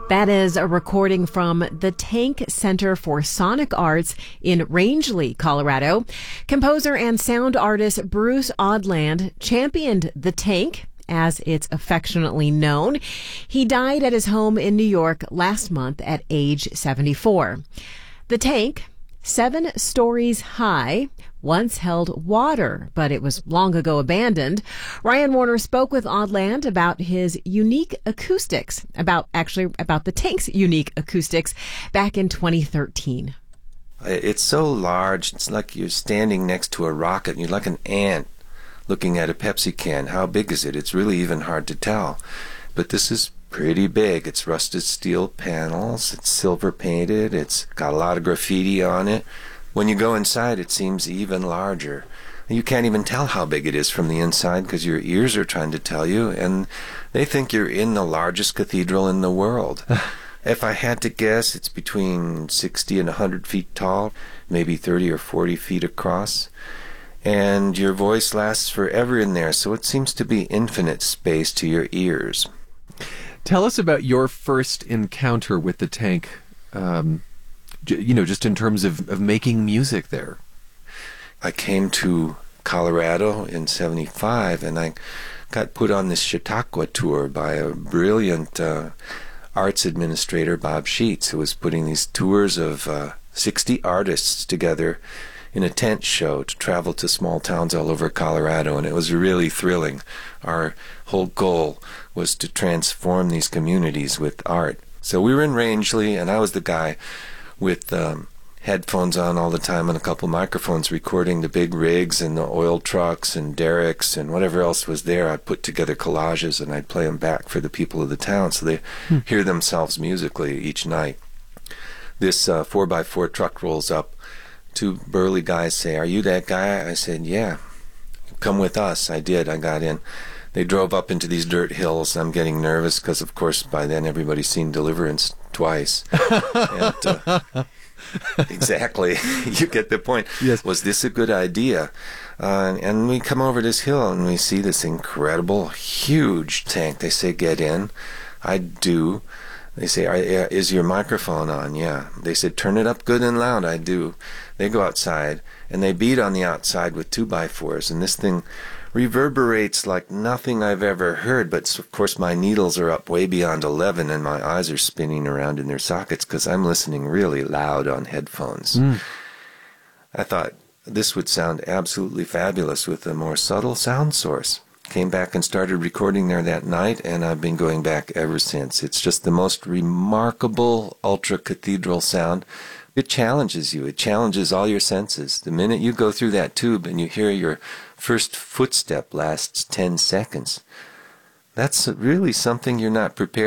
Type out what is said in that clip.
That is a recording from the Tank Center for Sonic Arts in Rangeley, Colorado. Composer and sound artist Bruce Odland championed the Tank, as it's affectionately known. He died at his home in New York last month at age 74. The Tank, 7 stories high, once held water, but it was long ago abandoned. Ryan Warner spoke with Odland about his unique acoustics, about the Tank's unique acoustics back in 2013. It's so large, it's like you're standing next to a rocket, and you're like an ant looking at a Pepsi can. How big is it? It's really even hard to tell. But this is pretty big. It's rusted steel panels, it's silver painted, it's got a lot of graffiti on it. When you go inside, it seems even larger. You can't even tell how big it is from the inside because your ears are trying to tell you, and they think you're in the largest cathedral in the world. If I had to guess, it's between 60 and 100 feet tall, maybe 30 or 40 feet across. And your voice lasts forever in there, so it seems to be infinite space to your ears. Tell us about your first encounter with the Tank, just in terms of making music there. I came to Colorado in 75, and I got put on this Chautauqua tour by a brilliant arts administrator, Bob Sheets, who was putting these tours of 60 artists together in a tent show to travel to small towns all over Colorado, and it was really thrilling. Our whole goal was to transform these communities with art. So we were in Rangeley, and I was the guy with headphones on all the time and a couple microphones recording the big rigs and the oil trucks and derricks and whatever else was there. I'd put together collages and I'd play them back for the people of the town so they hear themselves musically each night. This 4x4 truck rolls up. 2 burly guys say, "Are you that guy?" I said, "Yeah, come with us." I did. I got in. They drove up into these dirt hills. I'm getting nervous because, of course, by then everybody's seen Deliverance twice. And, exactly. You get the point. Yes. Was this a good idea? And we come over this hill and we see this incredible, huge tank. They say, "Get in." I do. They say, "Is your microphone on?" "Yeah." They said, "Turn it up good and loud." I do. They go outside and they beat on the outside with 2x4s, and this thing reverberates like nothing I've ever heard. But of course my needles are up way beyond 11 and my eyes are spinning around in their sockets because I'm listening really loud on headphones. I thought this would sound absolutely fabulous with a more subtle sound source. Came back and started recording there that night, and I've been going back ever since. It's just the most remarkable ultra-cathedral sound. It challenges you. It challenges all your senses. The minute you go through that tube and you hear your first footstep lasts 10 seconds, that's really something you're not prepared